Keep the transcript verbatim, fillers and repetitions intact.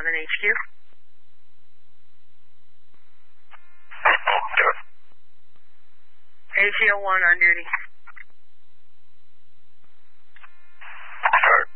seven H Q. A C O one on duty.